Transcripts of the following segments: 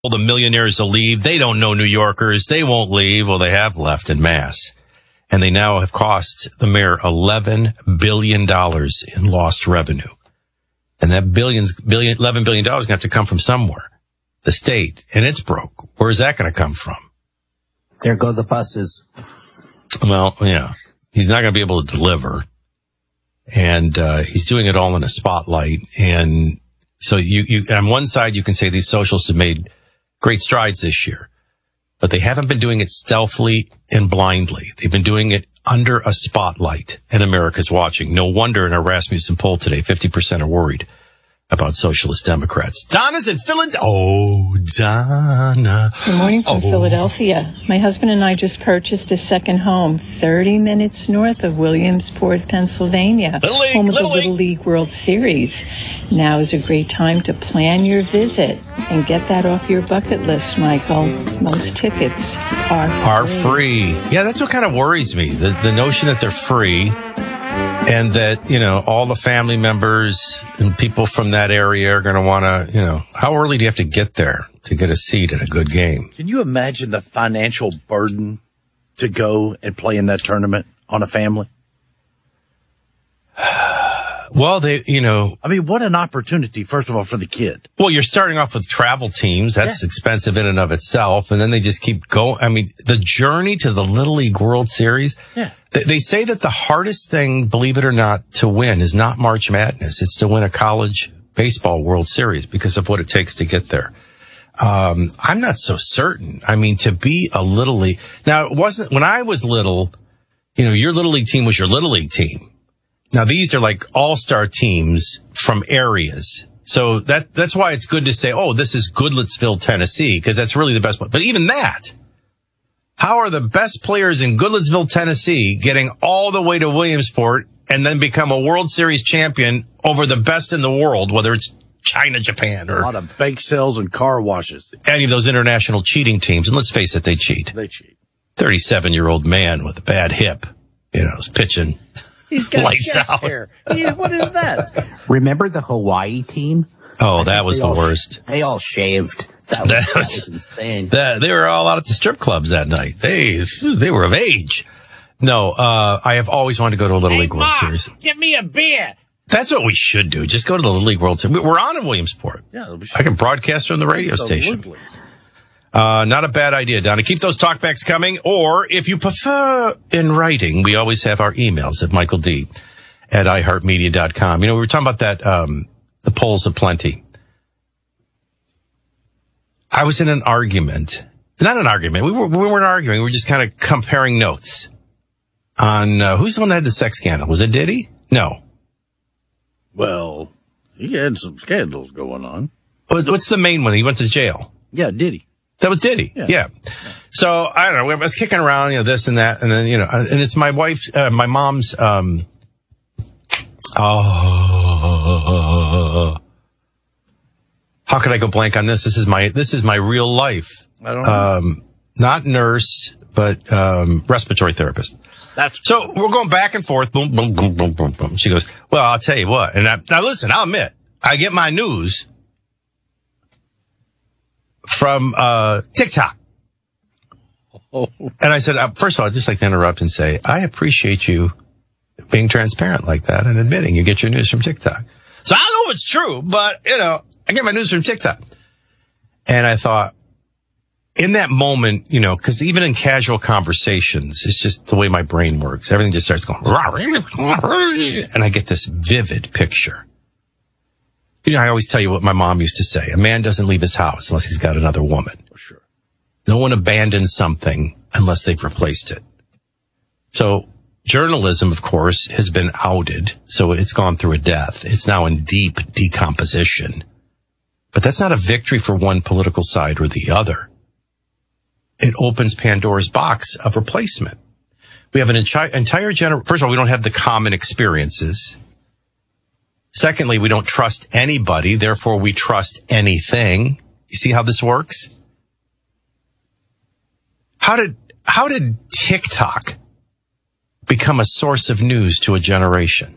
the millionaires will leave. They don't know New Yorkers. They won't leave. Well, they have left en masse. And they now have cost the mayor $11 billion in lost revenue. And that $11 billion is going to have to come from somewhere. The state. And it's broke. Where is that going to come from? There go the buses. Well, yeah. He's not going to be able to deliver. And he's doing it all in a spotlight. And so you on one side, you can say these socialists have made great strides this year, but they haven't been doing it stealthily and blindly. They've been doing it under a spotlight, and America's watching. No wonder in a Rasmussen poll today, 50% are worried about socialist Democrats. Donna's in Philadelphia. Oh, Donna. Good morning from Philadelphia. My husband and I just purchased a second home 30 minutes north of Williamsport, Pennsylvania, home of the Little League World Series. Now is a great time to plan your visit and get that off your bucket list, Michael. Most tickets are free. Yeah, that's what kind of worries me. The notion that they're free. And that, all the family members and people from that area are going to want to, how early do you have to get there to get a seat at a good game? Can you imagine the financial burden to go and play in that tournament on a family? Well, what an opportunity, first of all, for the kid. Well, you're starting off with travel teams. That's expensive in and of itself. And then they just keep going. I mean, the journey to the Little League World Series. Yeah. They say that the hardest thing, believe it or not, to win is not March Madness. It's to win a college baseball World Series because of what it takes to get there. I'm not so certain. I mean, to be a Little League. Now, it wasn't, when I was little, your Little League team was your Little League team. Now, these are like all-star teams from areas. So that's why it's good to say, this is Goodlettsville, Tennessee, because that's really the best one. But even that, how are the best players in Goodlettsville, Tennessee getting all the way to Williamsport and then become a World Series champion over the best in the world, whether it's China, Japan, or a lot of bake sales and car washes. Any of those international cheating teams. And let's face it, they cheat. 37-year-old man with a bad hip, is pitching. He's got chest hair. What is that? Remember the Hawaii team? Oh, that was the worst. They all shaved. That was insane. They were all out at the strip clubs that night. They were of age. No, I have always wanted to go to a Little League World Series. Give me a beer. That's what we should do. Just go to the Little League World Series. We're on in Williamsport. Yeah, I can broadcast from the radio station. Not a bad idea, Donna. Keep those talkbacks coming. Or if you prefer in writing, we always have our emails at michaeld@iheartmedia.com. We were talking about that, the polls of plenty. I was in an argument. Not an argument. We weren't arguing. We were just kind of comparing notes on who's the one that had the sex scandal. Was it Diddy? No. Well, he had some scandals going on. What's the main one? He went to jail. Yeah, Diddy. That was Diddy. Yeah. So, I don't know. I was kicking around, this and that. And then, and it's my wife's, my mom's, how could I go blank on this? This is my real life. I don't know. Not nurse, but, respiratory therapist. So we're going back and forth. Boom, boom, boom, boom, boom, boom. She goes, well, I'll tell you what. And now listen, I'll admit, I get my news from TikTok. And I said, first of all, I'd just like to interrupt and say, I appreciate you being transparent like that and admitting you get your news from TikTok. So I don't know if it's true, but, I get my news from TikTok. And I thought, in that moment, because even in casual conversations, it's just the way my brain works. Everything just starts going, and I get this vivid picture. I always tell you what my mom used to say. A man doesn't leave his house unless he's got another woman. For sure. No one abandons something unless they've replaced it. So journalism, of course, has been outed. So it's gone through a death. It's now in deep decomposition. But that's not a victory for one political side or the other. It opens Pandora's box of replacement. We have an entire generation. First of all, we don't have the common experiences. Secondly, we don't trust anybody, therefore we trust anything. You see how this works? How did TikTok become a source of news to a generation?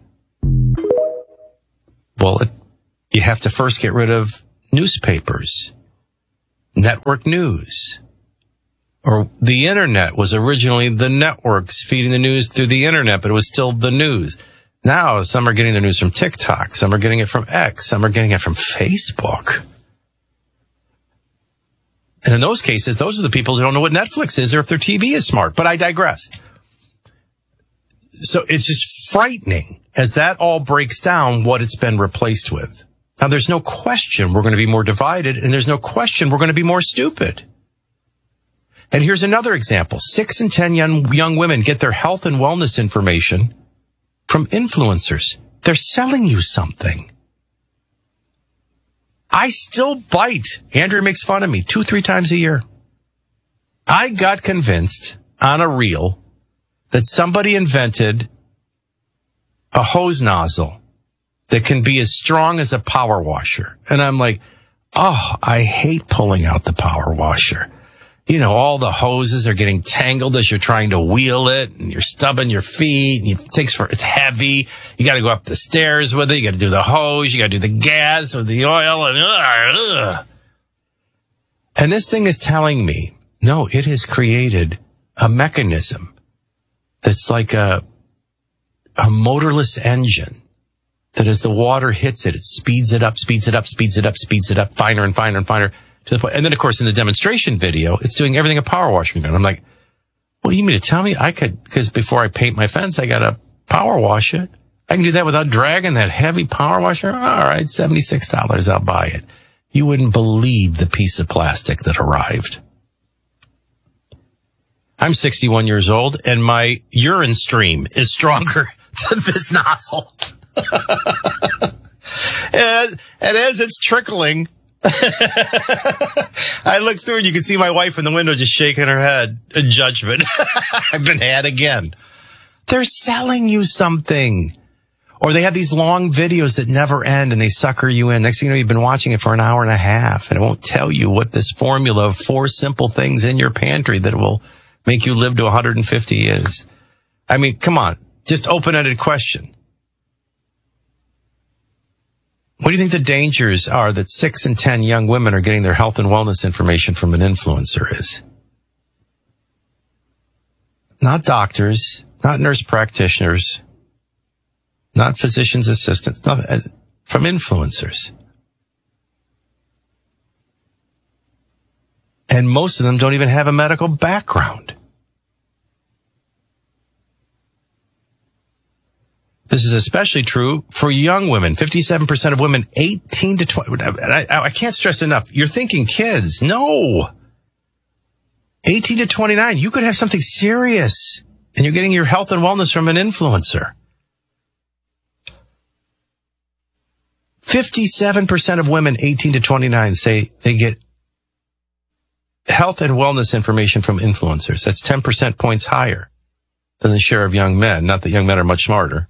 Well, you have to first get rid of newspapers. network news. Or the internet was originally the networks feeding the news through the internet, but it was still the news. Now, some are getting their news from TikTok. Some are getting it from X. Some are getting it from Facebook. And in those cases, those are the people who don't know what Netflix is or if their TV is smart. But I digress. So it's just frightening as that all breaks down what it's been replaced with. Now, there's no question we're going to be more divided, and there's no question we're going to be more stupid. And here's another example. 6 in 10 young women get their health and wellness information from influencers. They're selling you something. I still bite. Andrea makes fun of me 2-3 times a year. I got convinced on a reel that somebody invented a hose nozzle that can be as strong as a power washer. And I'm like, oh, I hate pulling out the power washer. You know, all the hoses are getting tangled as you're trying to wheel it, and you're stubbing your feet, and it's heavy. You got to go up the stairs with it. You got to do the hose. You got to do the gas with the oil. And this thing is telling me, no, it has created a mechanism that's like a motorless engine that as the water hits it, it speeds it up, finer and finer and finer. To the point. And then, of course, in the demonstration video, it's doing everything a power washer can do. And I'm like, well, you mean to tell me I could, because before I paint my fence, I got to power wash it. I can do that without dragging that heavy power washer? All right, $76, I'll buy it. You wouldn't believe the piece of plastic that arrived. I'm 61 years old, and my urine stream is stronger than this nozzle. and as it's trickling, I look through and you can see my wife in the window just shaking her head in judgment. I've been had again. They're selling you something. Or they have these long videos that never end and they sucker you in. Next thing you know, you've been watching it for an hour and a half and it won't tell you what this formula of 4 simple things in your pantry that will make you live to 150 is. I mean, come on. Just open-ended question. What do you think the dangers are that 6 in 10 young women are getting their health and wellness information from an influencer is? Not doctors, not nurse practitioners, not physician's assistants, nothing, from influencers. And most of them don't even have a medical background. This is especially true for young women. 57% of women 18 to 20. I can't stress enough. You're thinking kids. No. 18 to 29. You could have something serious and you're getting your health and wellness from an influencer. 57% of women 18 to 29 say they get health and wellness information from influencers. That's 10% points higher than the share of young men. Not that young men are much smarter.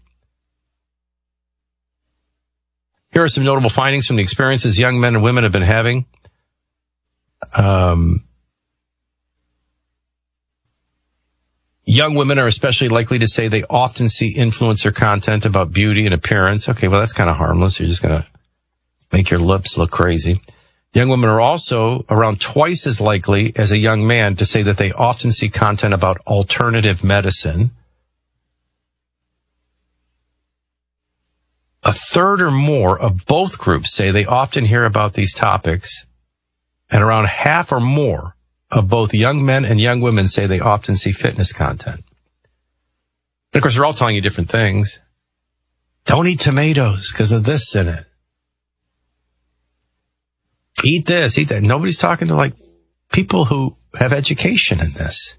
Here are some notable findings from the experiences young men and women have been having. Young women are especially likely to say they often see influencer content about beauty and appearance. Okay, well, that's kind of harmless. You're just going to make your lips look crazy. Young women are also around twice as likely as a young man to say that they often see content about alternative medicine. A third or more of both groups say they often hear about these topics, and around half or more of both young men and young women say they often see fitness content. And of course, they're all telling you different things. Don't eat tomatoes because of this in it. Eat this, eat that. Nobody's talking to like people who have education in this.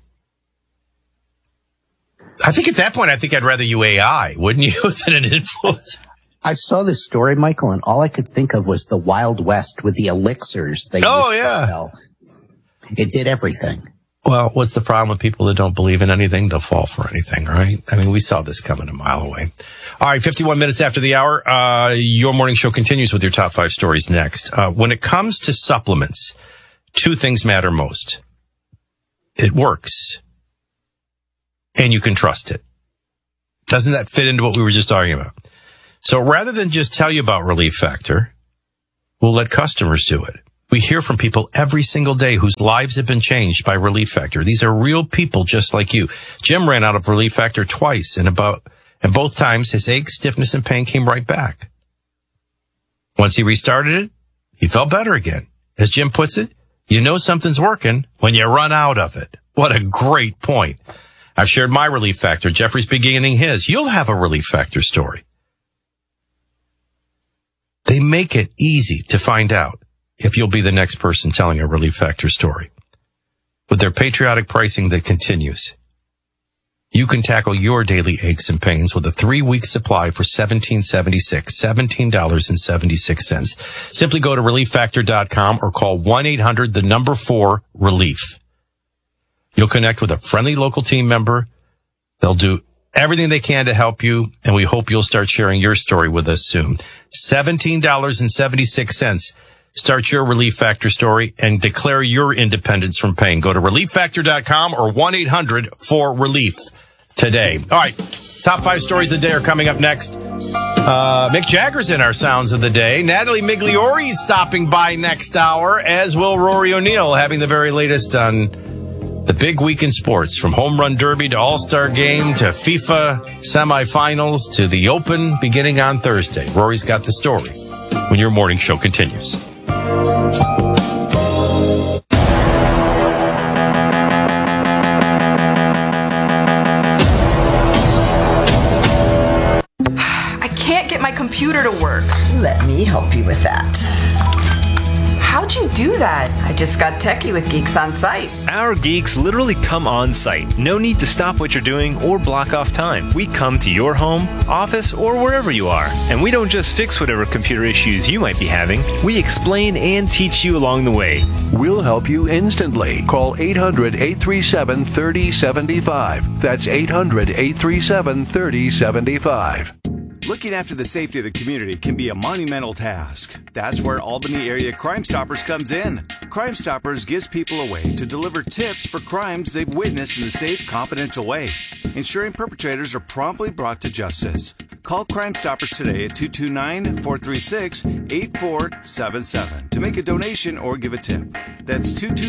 I think at that point, I think I'd rather you AI, wouldn't you, than an influencer? I saw this story, Michael, and all I could think of was the Wild West with the elixirs they used to sell. It did everything. Well, what's the problem with people that don't believe in anything? They'll fall for anything, right? I mean, we saw this coming a mile away. All right, 51 minutes after the hour, your morning show continues with your top 5 stories next. When it comes to supplements, 2 things matter most. It works, and you can trust it. Doesn't that fit into what we were just talking about? So rather than just tell you about Relief Factor, we'll let customers do it. We hear from people every single day whose lives have been changed by Relief Factor. These are real people just like you. Jim ran out of Relief Factor twice, and both times his ache, stiffness, and pain came right back. Once he restarted it, he felt better again. As Jim puts it, you know something's working when you run out of it. What a great point. I've shared my Relief Factor. Jeffrey's beginning his. You'll have a Relief Factor story. They make it easy to find out if you'll be the next person telling a Relief Factor story. With their patriotic pricing that continues, you can tackle your daily aches and pains with a 3-week supply for $17.76. Simply go to ReliefFactor.com or call 1-800-4-RELIEF. You'll connect with a friendly local team member. They'll do everything they can to help you, and we hope you'll start sharing your story with us soon. $17.76. Start your Relief Factor story and declare your independence from pain. Go to ReliefFactor.com or 1-800-4-RELIEF today. All right. Top 5 stories of the day are coming up next. Mick Jagger's in our Sounds of the Day. Natalie Migliore is stopping by next hour, as will Rory O'Neill, having the very latest on the big week in sports, from Home Run Derby to All-Star Game to FIFA semifinals to the Open beginning on Thursday. Rory's got the story when your morning show continues. I can't get my computer to work. Let me help you with that. How'd you do that? I just got techie with Geeks on Site. Our geeks literally come on site. No need to stop what you're doing or block off time. We come to your home, office, or wherever you are. And we don't just fix whatever computer issues you might be having. We explain and teach you along the way. We'll help you instantly. Call 800-837-3075. That's 800-837-3075. Looking after the safety of the community can be a monumental task. That's where Albany Area Crime Stoppers comes in. Crime Stoppers gives people a way to deliver tips for crimes they've witnessed in a safe, confidential way, ensuring perpetrators are promptly brought to justice. Call Crime Stoppers today at 229-436-8477 to make a donation or give a tip. That's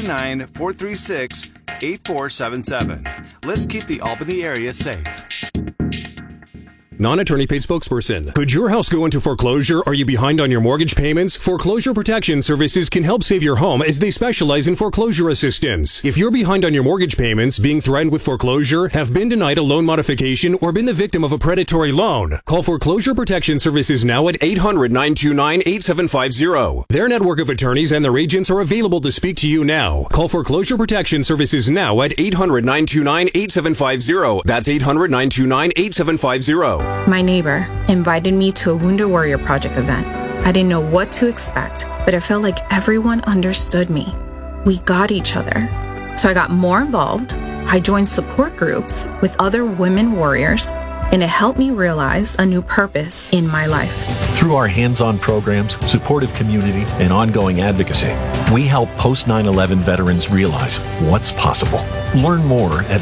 229-436-8477. Let's keep the Albany area safe. Non-attorney paid spokesperson. Could your house go into foreclosure? Are you behind on your mortgage payments? Foreclosure Protection Services can help save your home, as they specialize in foreclosure assistance. If you're behind on your mortgage payments, being threatened with foreclosure, have been denied a loan modification, or been the victim of a predatory loan, call Foreclosure Protection Services now at 800-929-8750. Their network of attorneys and their agents are available to speak to you now. Call Foreclosure Protection Services now at 800-929-8750. That's 800-929-8750. My neighbor invited me to a Wounded Warrior Project event. I didn't know what to expect, but it felt like everyone understood me. We got each other. So I got more involved. I joined support groups with other women warriors, and it helped me realize a new purpose in my life. Through our hands-on programs, supportive community, and ongoing advocacy, we help post-9/11 veterans realize what's possible. Learn more at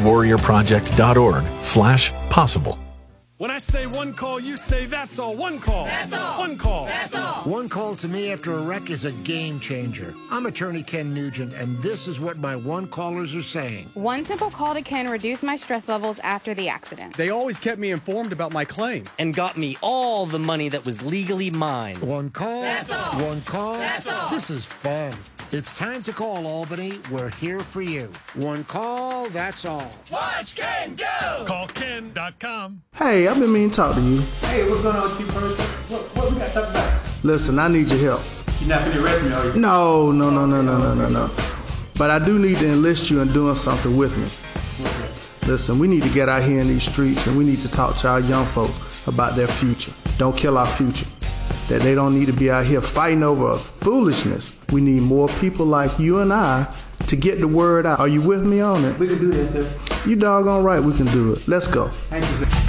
woundedwarriorproject.org/possible. When I say one call, you say that's all. One call. That's all. One call. That's all. One call to me after a wreck is a game changer. I'm attorney Ken Nugent, and this is what my one callers are saying. One simple call to Ken reduced my stress levels after the accident. They always kept me informed about my claim. And got me all the money that was legally mine. One call. That's all. One call. That's all. This is fun. It's time to call Albany. We're here for you. One call, that's all. Watch Ken go! Call Ken.com. Hey, I've been meaning to talk to you. Hey, what's going on with you, First? What we got to talk about? Listen, I need your help. You're not going to arrest me, are you? No. But I do need to enlist you in doing something with me. Okay. Listen, we need to get out here in these streets, and we need to talk to our young folks about their future. Don't kill our future. That they don't need to be out here fighting over foolishness. We need more people like you and I to get the word out. Are you with me on it? We can do this, sir. You doggone right we can do it. Let's go. Thank you, sir.